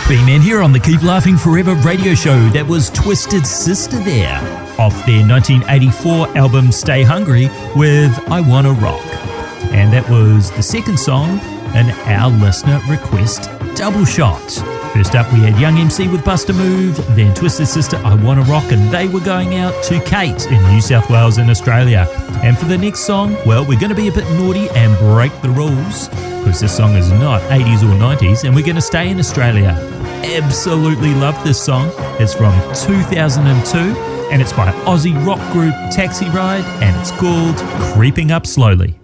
B-Man here on the Keep Laughing Forever radio show. That was Twisted Sister there, off their 1984 album Stay Hungry with I Wanna Rock. And that was the second song in our listener request double shot. First up we had Young MC with Bust a Move, then Twisted Sister I Wanna Rock, and they were going out to Kate in New South Wales in Australia. And for the next song, well, we're going to be a bit naughty and break the rules, because this song is not 80s or 90s, and we're going to stay in Australia. Absolutely love this song. It's from 2002 and it's by Aussie rock group Taxi Ride, and it's called Creeping Up Slowly.